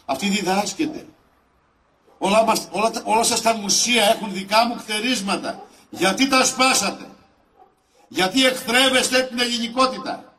Αυτή διδάσκεται. Όλα σας τα μουσεία έχουν δικά μου κτερίσματα. Γιατί τα σπάσατε? Γιατί εχθρεύεστε την ελληνικότητα?